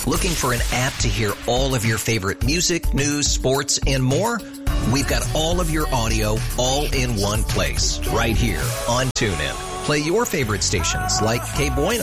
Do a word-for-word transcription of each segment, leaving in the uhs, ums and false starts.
Looking for an app to hear all of your favorite music, news, sports, and more? We've got all of your audio all in one place, right here on TuneIn. Play your favorite stations like K Bueno,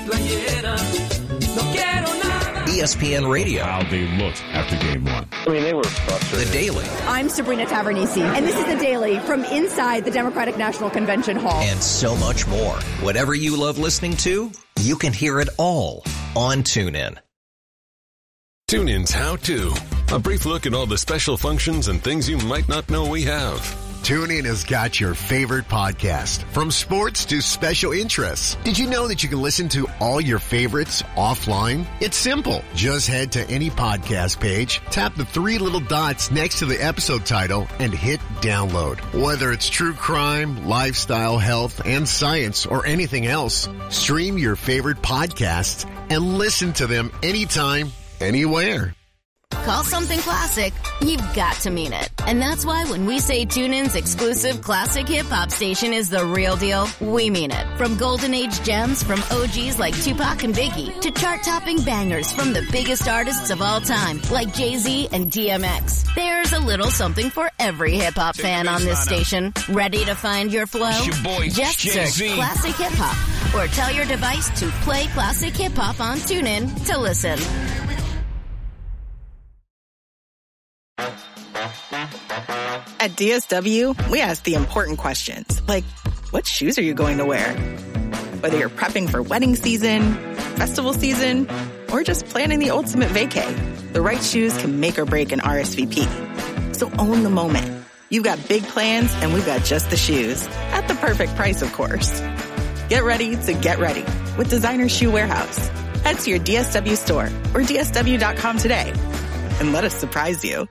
E S P N Radio. How they looked after game one. I mean, they were frustrated. The Daily. I'm Sabrina Tavernisi, and this is The Daily from inside the Democratic National Convention Hall. And so much more. Whatever you love listening to, you can hear it all on TuneIn. TuneIn's How To. A brief look at all the special functions and things you might not know we have. TuneIn has got your favorite podcast, from sports to special interests. Did you know that you can listen to all your favorites offline? It's simple. Just head to any podcast page, tap the three little dots next to the episode title, and hit download. Whether it's true crime, lifestyle, health, and science, or anything else, stream your favorite podcasts and listen to them anytime, anywhere. Call something classic, you've got to mean it. And that's why when we say TuneIn's exclusive classic hip-hop station is the real deal, we mean it. From golden age gems from O Gs like Tupac and Biggie to chart-topping bangers from the biggest artists of all time like Jay-Z and D M X. There's a little something for every hip-hop fan on this station. Ready to find your flow? Your boy, Just Jay-Z. search Classic Hip-Hop or tell your device to play Classic Hip-Hop on TuneIn to listen. At D S W, we ask the important questions, like, what shoes are you going to wear? Whether you're prepping for wedding season, festival season, or just planning the ultimate vacay, the right shoes can make or break an R S V P. So own the moment. You've got big plans, and we've got just the shoes. At the perfect price, of course. Get ready to get ready with Designer Shoe Warehouse. Head to your D S W store or D S W dot com today and let us surprise you.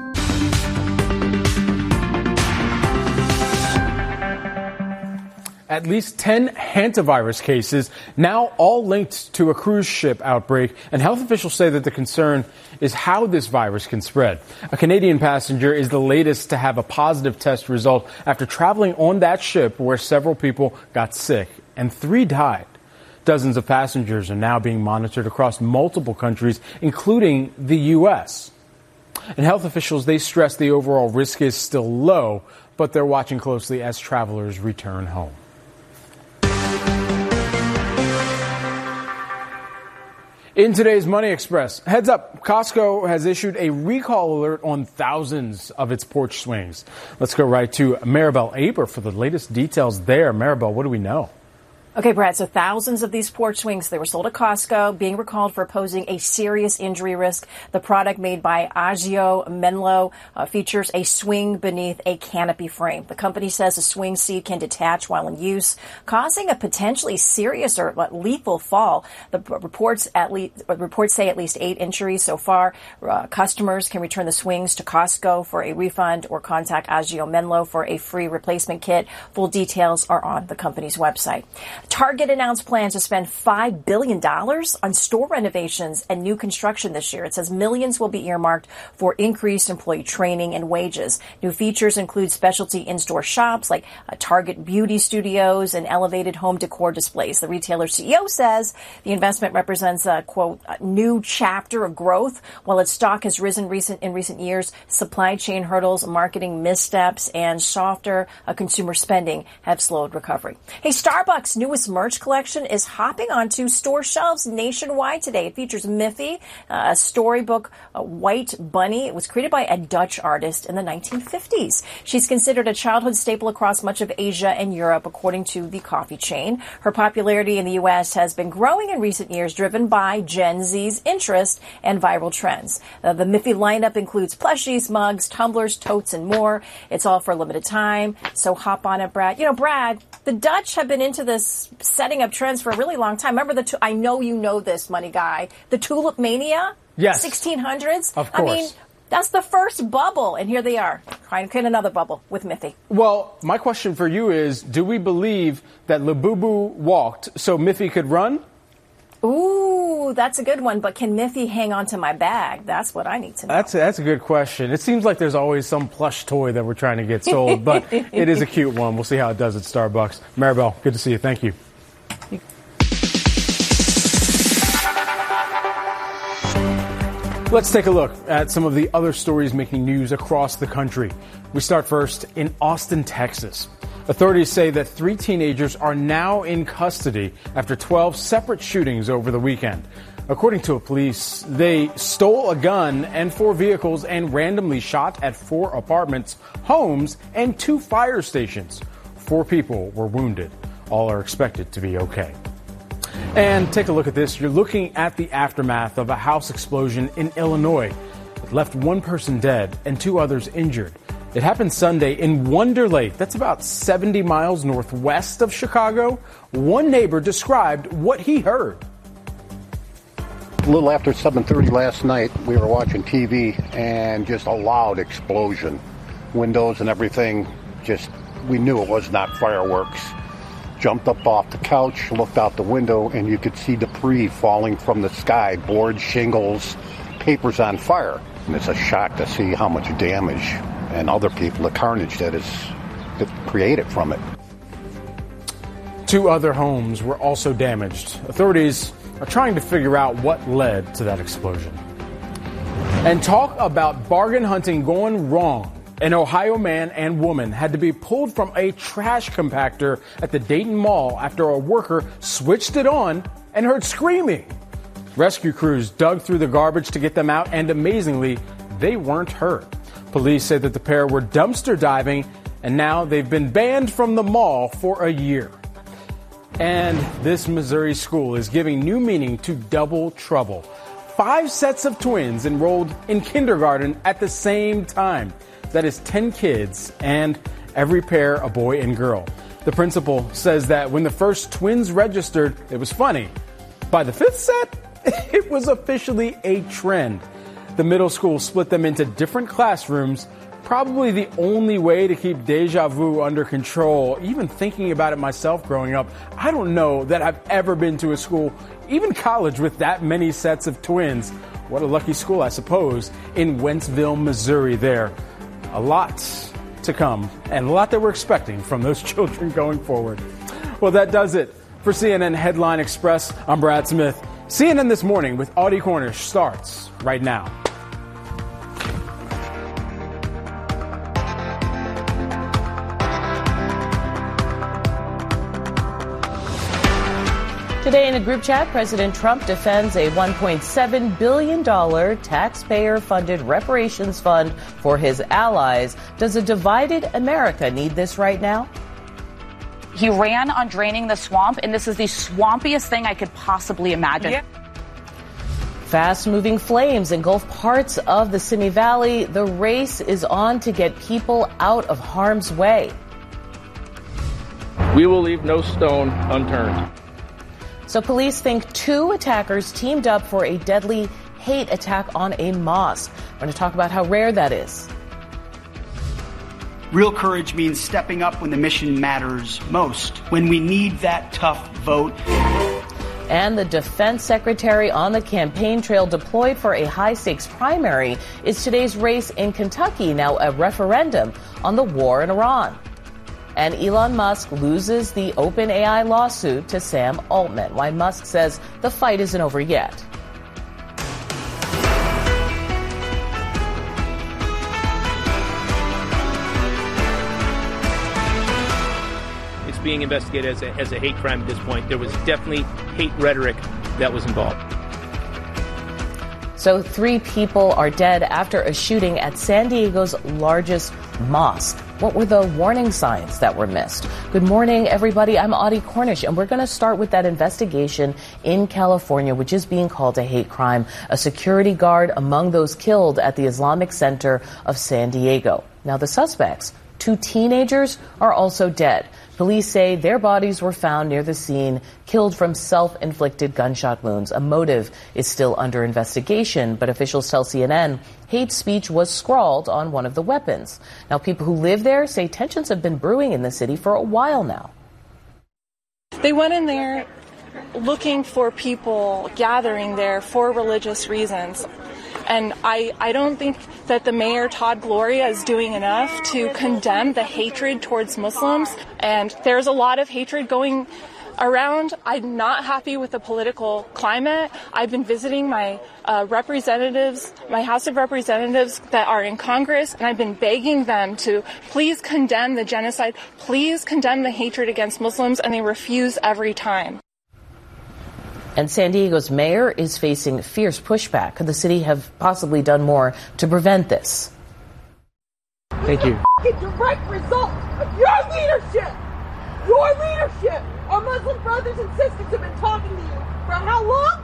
At least ten hantavirus cases, now all linked to a cruise ship outbreak, and health officials say that the concern is how this virus can spread. A Canadian passenger is the latest to have a positive test result after traveling on that ship where several people got sick, and three died. Dozens of passengers are now being monitored across multiple countries, including the U S. And health officials, they stress the overall risk is still low, but they're watching closely as travelers return home. In today's Money Express, heads up, Costco has issued a recall alert on thousands of its porch swings. Let's go right to Maribel Aber for the latest details there. Maribel, what do we know? Okay, Brad, so thousands of these porch swings, they were sold at Costco, being recalled for posing a serious injury risk. The product made by Agio Menlo uh, features a swing beneath a canopy frame. The company says the swing seat can detach while in use, causing a potentially serious or lethal fall. The reports at least reports say at least eight injuries so far. Uh, customers can return the swings to Costco for a refund or contact Agio Menlo for a free replacement kit. Full details are on the company's website. Target announced plans to spend five billion dollars on store renovations and new construction this year. It says millions will be earmarked for increased employee training and wages. New features include specialty in-store shops like uh, Target beauty studios and elevated home decor displays. The retailer C E O says the investment represents a, quote, a new chapter of growth. While its stock has risen recent in recent years, supply chain hurdles, marketing missteps, and softer uh, consumer spending have slowed recovery. Hey, Starbucks' newest merch collection is hopping onto store shelves nationwide today. It features Miffy, uh, a storybook a white bunny. It was created by a Dutch artist in the nineteen fifties. She's considered a childhood staple across much of Asia and Europe, according to the coffee chain. Her popularity in the U S has been growing in recent years, driven by Gen Z's interest and viral trends. Uh, the Miffy lineup includes plushies, mugs, tumblers, totes, and more. It's all for a limited time, so hop on it, Brad. You know, Brad, the Dutch have been into this setting up trends for a really long time. Remember the, tu- I know you know this, money guy, the tulip mania? Yes. sixteen hundreds? Of course. I mean, that's the first bubble, and here they are, trying to create another bubble with Miffy. Well, my question for you is, do we believe that Labubu walked so Miffy could run? Ooh, that's a good one. But can Miffy hang on to my bag? That's what I need to know. That's a, that's a good question. It seems like there's always some plush toy that we're trying to get sold, but it is a cute one. We'll see how it does at Starbucks. Maribel, good to see you. Thank you. Let's take a look at some of the other stories making news across the country. We start first in Austin, Texas. Authorities say that three teenagers are now in custody after twelve separate shootings over the weekend. According to police, they stole a gun and four vehicles and randomly shot at four apartments, homes, and two fire stations. Four people were wounded. All are expected to be okay. And take a look at this. You're looking at the aftermath of a house explosion in Illinois. It left one person dead and two others injured. It happened Sunday in Wonder Lake. That's about seventy miles northwest of Chicago. One neighbor described what he heard. A little after seven thirty last night, we were watching T V and just a loud explosion. Windows and everything, just, we knew it was not fireworks. Jumped up off the couch, looked out the window, and you could see debris falling from the sky, boards, shingles, papers on fire. And it's a shock to see how much damage and other people, the carnage that is that created from it. Two other homes were also damaged. Authorities are trying to figure out what led to that explosion. And talk about bargain hunting going wrong. An Ohio man and woman had to be pulled from a trash compactor at the Dayton Mall after a worker switched it on and heard screaming. Rescue crews dug through the garbage to get them out, and amazingly, they weren't hurt. Police say that the pair were dumpster diving, and now they've been banned from the mall for a year. And this Missouri school is giving new meaning to double trouble. Five sets of twins enrolled in kindergarten at the same time. That is ten kids, and every pair a boy and girl. The principal says that when the first twins registered, it was funny. By the fifth set, it was officially a trend. The middle school split them into different classrooms, probably the only way to keep deja vu under control. Even thinking about it myself growing up, I don't know that I've ever been to a school, even college, with that many sets of twins. What a lucky school, I suppose, in Wentzville, Missouri there. A lot to come, and a lot that we're expecting from those children going forward. Well, that does it for C N N Headline Express. I'm Brad Smith. C N N This Morning with Audie Cornish starts right now. Today in a group chat, President Trump defends a one point seven billion dollars taxpayer-funded reparations fund for his allies. Does a divided America need this right now? He ran on draining the swamp, and this is the swampiest thing I could possibly imagine. Yeah. Fast-moving flames engulf parts of the Simi Valley. The race is on to get people out of harm's way. We will leave no stone unturned. So police think two attackers teamed up for a deadly hate attack on a mosque. We're going to talk about how rare that is. Real courage means stepping up when the mission matters most, when we need that tough vote. And the defense secretary on the campaign trail deployed for a high-stakes primary is today's race in Kentucky, now a referendum on the war in Iran. And Elon Musk loses the OpenAI lawsuit to Sam Altman. Why Musk says the fight isn't over yet. It's being investigated as a, as a hate crime at this point. There was definitely hate rhetoric that was involved. So three people are dead after a shooting at San Diego's largest mosque. What were the warning signs that were missed? Good morning, everybody. I'm Audie Cornish, and we're going to start with that investigation in California, which is being called a hate crime. A security guard among those killed at the Islamic Center of San Diego. Now, the suspects, two teenagers, are also dead. Police say their bodies were found near the scene, killed from self-inflicted gunshot wounds. A motive is still under investigation, but officials tell C N N hate speech was scrawled on one of the weapons. Now, people who live there say tensions have been brewing in the city for a while now. They went in there looking for people gathering there for religious reasons. And I, I don't think that the mayor, Todd Gloria, is doing enough to condemn the hatred towards Muslims. And there's a lot of hatred going around. I'm not happy with the political climate. I've been visiting my uh, representatives, my House of Representatives that are in Congress, and I've been begging them to please condemn the genocide, please condemn the hatred against Muslims, and they refuse every time. And San Diego's mayor is facing fierce pushback. Could the city have possibly done more to prevent this? Thank you. A direct result of your leadership. Your leadership. Our Muslim brothers and sisters have been talking to you for how long?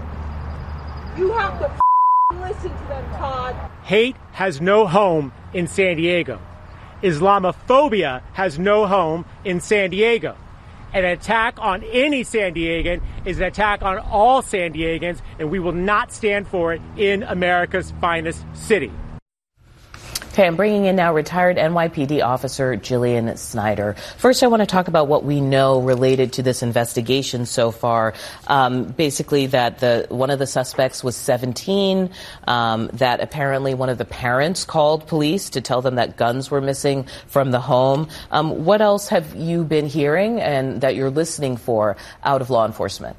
You have to listen to them, Todd. Hate has no home in San Diego. Islamophobia has no home in San Diego. An attack on any San Diegan is an attack on all San Diegans, and we will not stand for it in America's finest city. Okay, I'm bringing in now retired N Y P D officer Jillian Snyder. First, I want to talk about what we know related to this investigation so far. Um, basically, that the one of the suspects was seventeen, um, that apparently one of the parents called police to tell them that guns were missing from the home. Um, what else have you been hearing and that you're listening for out of law enforcement?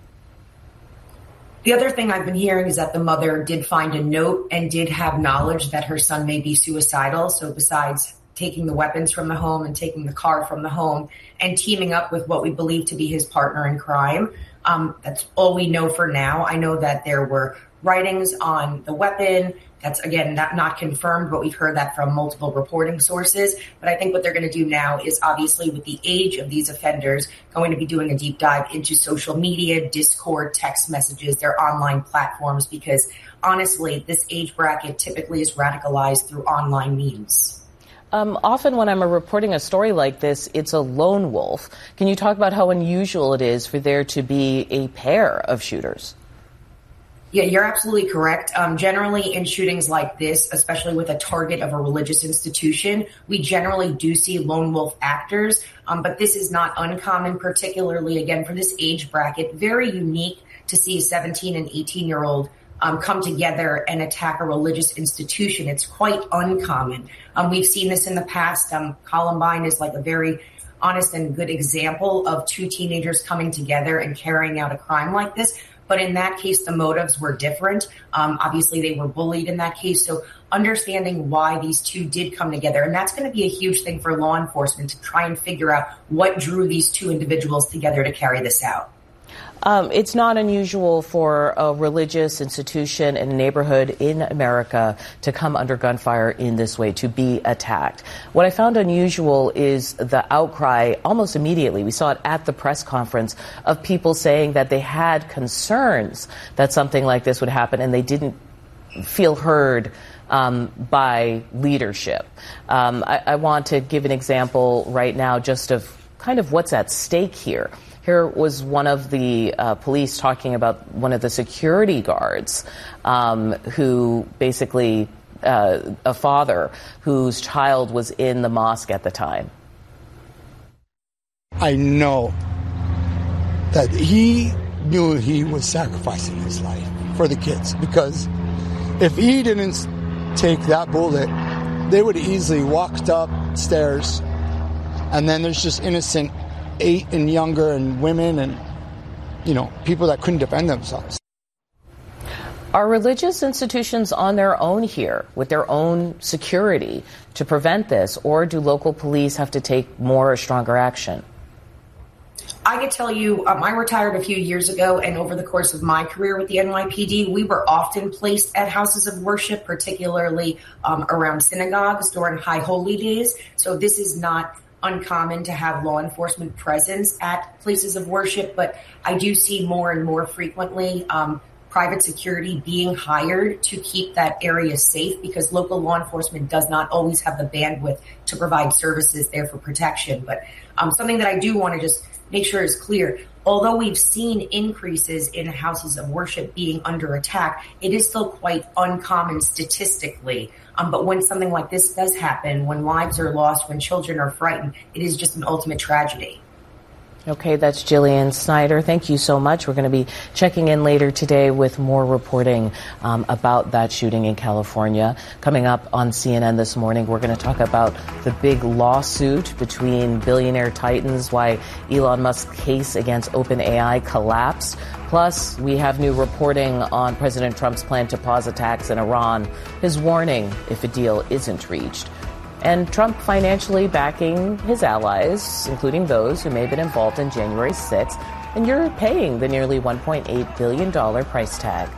The other thing I've been hearing is that the mother did find a note and did have knowledge that her son may be suicidal. So besides taking the weapons from the home and taking the car from the home and teaming up with what we believe to be his partner in crime, um, that's all we know for now. I know that there were writings on the weapon. That's, again, not, not confirmed, but we've heard that from multiple reporting sources. But I think what they're going to do now is, obviously, with the age of these offenders, going to be doing a deep dive into social media, Discord, text messages, their online platforms, because, honestly, this age bracket typically is radicalized through online means. Um, often when I'm reporting a story like this, it's a lone wolf. Can you talk about how unusual it is for there to be a pair of shooters? Yeah, you're absolutely correct. Um, generally, in shootings like this, especially with a target of a religious institution, we generally do see lone wolf actors. Um, but this is not uncommon, particularly, again, for this age bracket. Very unique to see a seventeen and eighteen year old um, come together and attack a religious institution. It's quite uncommon. Um, we've seen this in the past. Um, Columbine is like a very honest and good example of two teenagers coming together and carrying out a crime like this. But in that case, the motives were different. Um, obviously, they were bullied in that case. So understanding why these two did come together, and that's going to be a huge thing for law enforcement to try and figure out what drew these two individuals together to carry this out. Um, it's not unusual for a religious institution in a neighborhood in America to come under gunfire in this way, to be attacked. What I found unusual is the outcry almost immediately. We saw it at the press conference of people saying that they had concerns that something like this would happen and they didn't feel heard um, by leadership. Um, I, I want to give an example right now just of kind of what's at stake here. Here was one of the uh, police talking about one of the security guards um, who basically, uh, a father whose child was in the mosque at the time. I know that he knew he was sacrificing his life for the kids, because if he didn't take that bullet, they would have easily walked upstairs, and then there's just innocent eight and younger and women and, you know, people that couldn't defend themselves. Are religious institutions on their own here with their own security to prevent this, or do local police have to take more or stronger action? I could tell you, um, I retired a few years ago, and over the course of my career with the N Y P D, we were often placed at houses of worship, particularly um, around synagogues during high holy days. So this is not uncommon to have law enforcement presence at places of worship, but I do see more and more frequently um, private security being hired to keep that area safe, because local law enforcement does not always have the bandwidth to provide services there for protection. But um, something that I do want to just make sure is clear. Although we've seen increases in houses of worship being under attack, it is still quite uncommon statistically. Um, but when something like this does happen, when lives are lost, when children are frightened, it is just an ultimate tragedy. Okay, that's Jillian Snyder. Thank you so much. We're going to be checking in later today with more reporting um, about that shooting in California. Coming up on C N N this morning, we're going to talk about the big lawsuit between billionaire titans, why Elon Musk's case against OpenAI collapsed. Plus, we have new reporting on President Trump's plan to pause attacks in Iran, his warning if a deal isn't reached. And Trump financially backing his allies, including those who may have been involved in January sixth, and you're paying the nearly one point eight billion dollars price tag.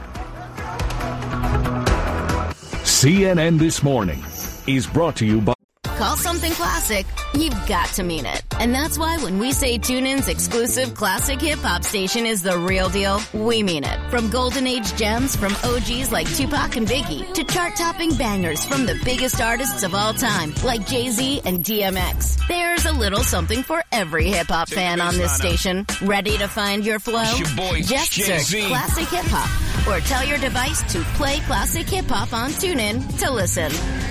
C N N This Morning is brought to you by... Call something classic, you've got to mean it. And that's why when we say TuneIn's exclusive classic hip-hop station is the real deal, we mean it. From golden age gems from O Gs like Tupac and Biggie to chart-topping bangers from the biggest artists of all time like Jay-Z and D M X. There's a little something for every hip-hop fan on this station. Ready to find your flow? It's your boy, Just Jay-Z. search Classic Hip-Hop or tell your device to play Classic Hip-Hop on TuneIn to listen.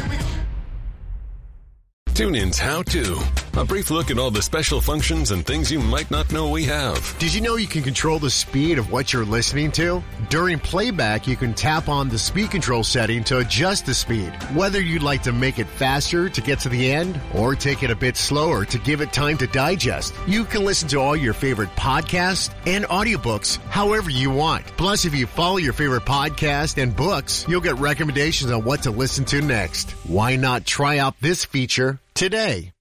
TuneIn's How To. A brief look at all the special functions and things you might not know we have. Did you know you can control the speed of what you're listening to? During playback, you can tap on the speed control setting to adjust the speed. Whether you'd like to make it faster to get to the end or take it a bit slower to give it time to digest, you can listen to all your favorite podcasts and audiobooks however you want. Plus, if you follow your favorite podcast and books, you'll get recommendations on what to listen to next. Why not try out this feature today?